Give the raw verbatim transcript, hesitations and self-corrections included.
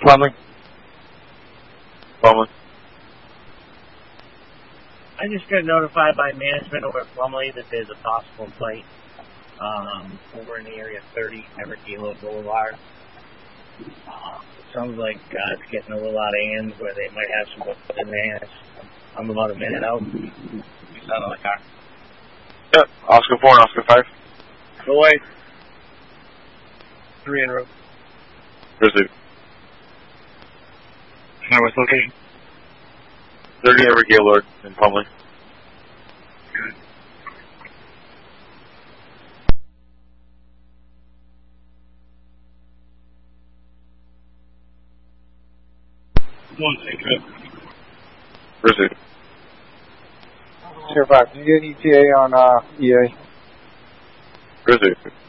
Plumley. Plumley. I just got notified by management over at Plumley that there's a possible fight um, over in the area thirty, Everkilo Boulevard. Uh, sounds like uh, it's getting a little out of hand where they might have some weapons in their hands. I'm about a minute out. You sound on the car. Yep, Oscar four and Oscar five. Go away. Three en route. Grizzly. Northwest location. thirty Everett Gaylord in Plumley. One second. Grizzly. Zero five. Did you get an E T A on uh, E A? Grizzly.